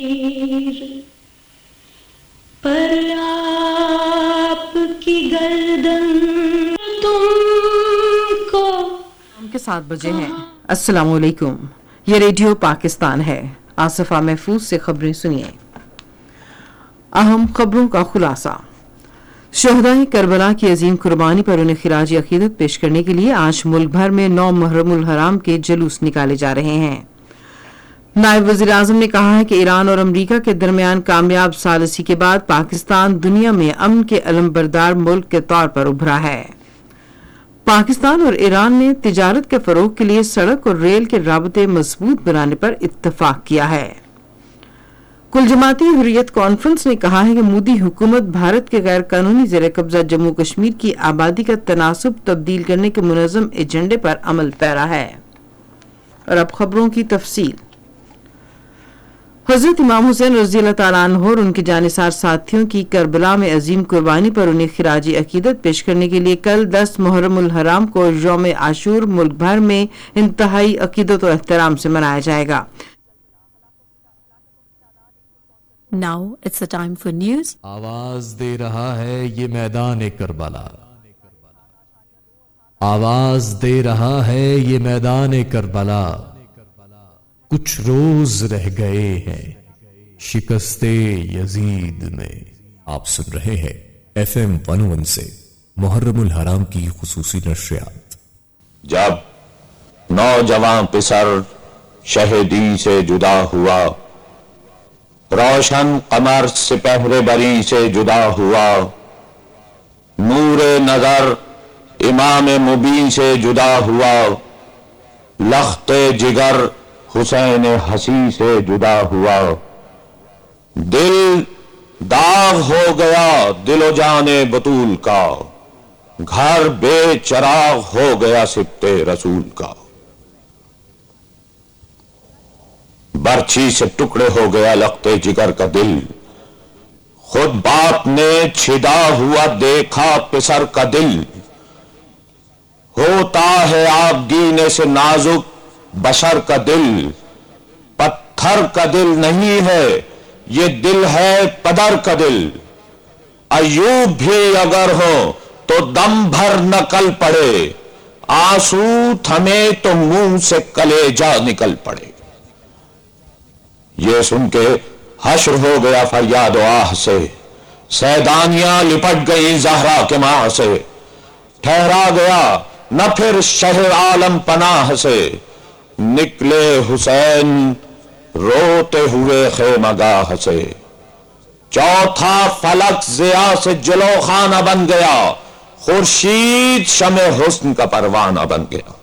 پر آپ کی گردن تم کو کے 7 بجے ہیں۔ السلام علیکم، یہ ریڈیو پاکستان ہے۔ آصفہ محفوظ سے خبریں سنیے۔ اہم خبروں کا خلاصہ۔ شہدائے کربلا کی عظیم قربانی پر انہیں خراج عقیدت پیش کرنے کے لیے آج ملک بھر میں 9 محرم الحرام کے جلوس نکالے جا رہے ہیں۔ نائب وزیر اعظم نے کہا ہے کہ ایران اور امریکہ کے درمیان کامیاب ثالثی کے بعد پاکستان دنیا میں امن کے علم بردار ملک کے طور پر ابھرا ہے۔ پاکستان اور ایران نے تجارت کے فروغ کے لیے سڑک اور ریل کے رابطے مضبوط بنانے پر اتفاق کیا ہے۔ کل جماعتی حریت کانفرنس نے کہا ہے کہ مودی حکومت بھارت کے غیر قانونی زیر قبضہ جموں کشمیر کی آبادی کا تناسب تبدیل کرنے کے منظم ایجنڈے پر عمل پیرا ہے۔ اور اب خبروں کی تفصیل۔ حضرت امام حسین رضی اللہ تعالیٰ عنہ اور ان کے جانثار ساتھیوں کی کربلا میں عظیم قربانی پر انہیں خراج عقیدت پیش کرنے کے لیے کل 10 محرم الحرام کو یوم عاشور ملک بھر میں انتہائی عقیدت و احترام سے منایا جائے گا۔ Now it's the time for news. آواز دے رہا ہے یہ میدان کربلا، آواز دے رہا ہے یہ میدان کربلا، کچھ روز رہ گئے ہیں شکست یزید میں۔ آپ سن رہے ہیں FM 101 سے محرم الحرام کی خصوصی نشریات۔ جب نوجوان پسر شہیدی سے جدا ہوا، روشن قمر سپہر بری سے جدا ہوا، نور نظر امام مبین سے جدا ہوا، لخت جگر حسین حسی سے جدا ہوا، دل داغ ہو گیا دل و جان بطول کا، گھر بے چراغ ہو گیا سبط رسول کا، برچھی سے ٹکڑے ہو گیا لخت جگر کا دل، خود باپ نے چھدا ہوا دیکھا پسر کا دل، ہوتا ہے آپ گینے سے نازک بشر کا دل، پتھر کا دل نہیں ہے یہ دل ہے پدر کا دل، ایوب بھی اگر ہو تو دم بھر نکل پڑے، آنسو تھمے تو منہ سے کلیجہ نکل پڑے۔ یہ سن کے حشر ہو گیا فریاد و آہ سے، سیدانیاں لپٹ گئی زہرا کے ماہ سے، ٹھہرا گیا نہ پھر شہر عالم پناہ سے، نکلے حسین روتے ہوئے خیمہ گاہ سے، چوتھا فلک ضیاء سے جلو خانہ بن گیا، خورشید شمع حسن کا پروانہ بن گیا۔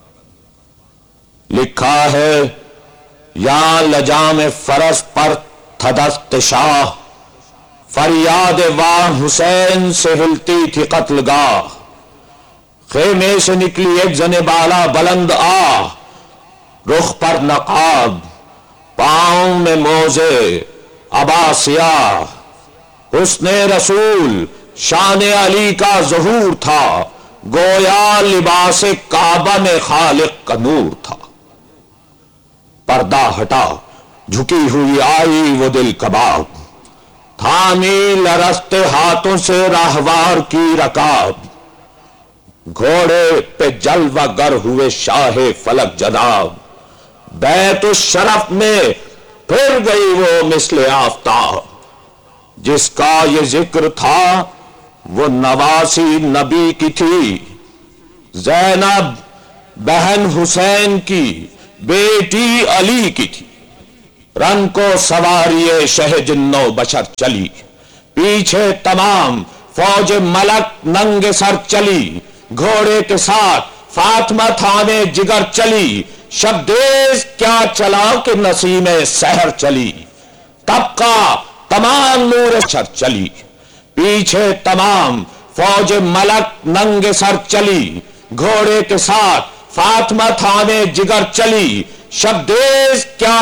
لکھا ہے یا لجام فرس پر تھا دست شاہ، فریاد واہ حسین سے ہلتی تھی قتل گاہ، خیمے سے نکلی ایک زن بالا بلند آہ، رخ پر نقاب پاؤں میں موزے ابا سیاہ، حسن رسول شان علی کا ظہور تھا، گویا لباس کعبہ میں خالق کا نور تھا، پردہ ہٹا جھکی ہوئی آئی وہ دل کباب، تھامی لرزتے ہاتھوں سے راہوار کی رکاب، گھوڑے پہ جلوہ گر ہوئے شاہ فلک جناب، بیت الشرف میں پھر گئی وہ مثل آفتاب، جس کا یہ ذکر تھا وہ نواسی نبی کی تھی، زینب بہن حسین کی بیٹی علی کی تھی، رن کو سواری شہ جنو بشر چلی، پیچھے تمام فوج ملک ننگ سر چلی، گھوڑے کے ساتھ فاطمہ تھامے جگر چلی، شبدیز کیا چلا کہ نسیم سحر چلی، طبقہ تمام نور سر چلی، پیچھے تمام فوج ملک ننگ سر چلی، گھوڑے کے ساتھ فاطمہ تھامے جگر چلی، شبدیز کیا